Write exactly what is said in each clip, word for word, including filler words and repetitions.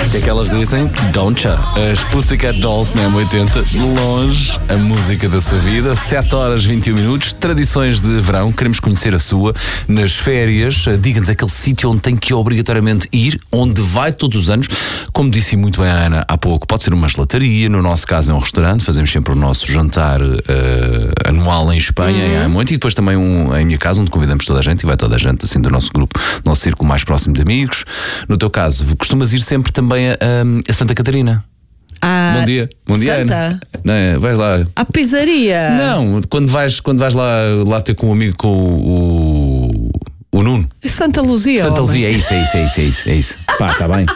O que é que elas dizem? Don'tcha. As Pussycat Dolls na M oitenta, de longe, a música da sua vida. sete horas e vinte e um minutos, tradições de verão. Queremos conhecer a sua nas férias. Diga-nos aquele sítio onde tem que obrigatoriamente ir, onde vai todos os anos. Como disse muito bem a Ana há pouco, pode ser uma gelataria, no nosso caso é um restaurante. Fazemos sempre o nosso jantar uh, anual em Espanha, uhum. em Ayamonte, e depois também um, em minha casa, onde convidamos toda a gente, e vai toda a gente assim do nosso grupo, do nosso círculo mais próximo de amigos. No teu caso, costumas ir sempre também a, a Santa Catarina? Ah, bom dia, bom dia, Santa. Ana. Não é? Vais lá. À pizzaria? Não, quando vais, quando vais lá, lá ter com um amigo, com o, o Nuno. Santa Luzia. Santa homem. Luzia, é isso, é isso, é isso, é isso, é isso. Pá, está bem.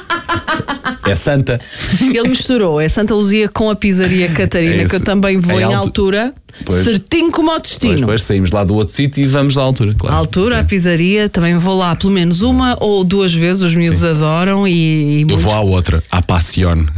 É Santa. Ele misturou, é Santa Luzia com a pizzaria Catarina, É que eu também vou em em alto- altura, Pois. certinho como ao destino. Depois, depois saímos lá do outro sítio e vamos à altura, claro. À altura, Sim. a pizzaria, também vou lá pelo menos uma ou duas vezes, os miúdos adoram e, e Eu muito... vou à outra, à Passione.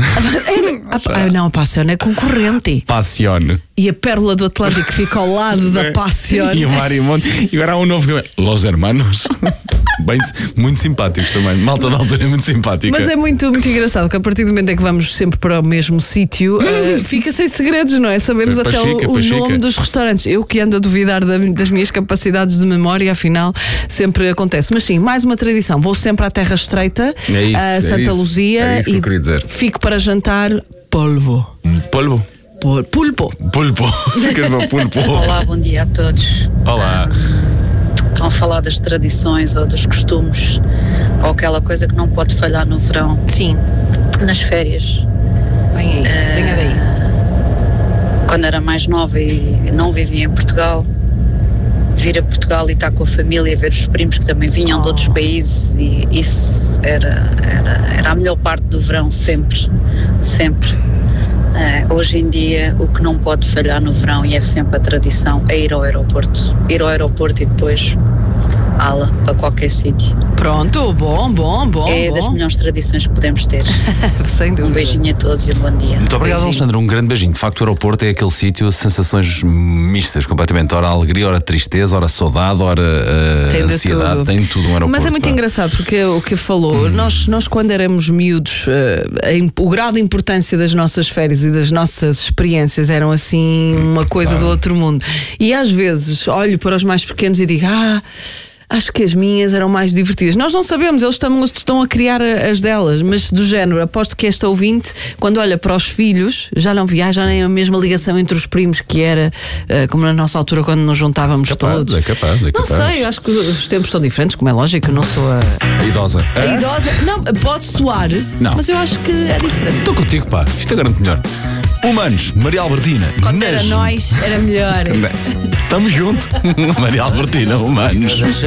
Ah, não, a Passione é concorrente. Passione. E a Pérola do Atlântico fica ao lado da Passione. E o Mário Monte. E agora há um novo que é Los Hermanos. Bem, muito simpáticos também. Malta da altura é muito simpática. Mas é muito, muito engraçado que a partir do momento em que vamos sempre para o mesmo sítio, uh, fica sem segredos, não é? Sabemos Pois, até Pachica, o, o Pachica. nome dos restaurantes. Eu que ando a duvidar da- das minhas capacidades de memória, afinal, sempre acontece. Mas sim, mais uma tradição. Vou sempre à Terra Estreita, É isso, a é Santa isso. Luzia, É isso que eu e queria dizer. fico para jantar polvo. Polvo. Pol- Pulpo. Pulpo. Ficas para pulpo. Olá, bom dia a todos. Olá. Estão a falar das tradições ou dos costumes ou aquela coisa que não pode falhar no verão, Sim, nas férias. venha isso, venha daí. Quando era mais nova e não vivia em Portugal, vir a Portugal e estar com a família, ver os primos que também vinham de outros países, e isso era, era, era a melhor parte do verão, sempre, sempre. Uh, hoje em dia o que não pode falhar no verão, e é sempre a tradição, é ir ao aeroporto. Ir ao aeroporto e depois ala para qualquer sítio. Pronto, bom, bom, bom. É bom. das melhores tradições que podemos ter. Sem dúvida. Um beijinho a todos e um bom dia. Muito obrigado, Beijinho. Alexandre. Um grande beijinho. De facto, o aeroporto é aquele sítio, sensações mistas, completamente. Ora alegria, ora tristeza, ora saudade, ora uh, Tem de ansiedade. tudo. Tem tudo um aeroporto. Mas é muito pá. engraçado porque o que falou, Hum. nós, nós quando éramos miúdos, eh, a im- o grau de importância das nossas férias e das nossas experiências eram assim uma coisa claro. do outro mundo. E às vezes olho para os mais pequenos e digo, ah, acho que as minhas eram mais divertidas. Nós não sabemos, eles estão, estão a criar a- as delas, mas do género, aposto que esta ouvinte, quando olha para os filhos, já não viaja nem a mesma ligação entre os primos que era, eh, como na nossa altura quando nos juntávamos Capaz, todos. é capaz, é Não capaz. sei, acho que os tempos estão diferentes, como é lógico, eu não sou a. A idosa. A Hã? idosa, não, pode soar, Não. mas eu acho que é diferente. Estou contigo, pá. Isto é grande melhor. Humanos, Maria Albertina. Quando era nas- nós, era melhor. Estamos juntos. Maria Albertina, humanos.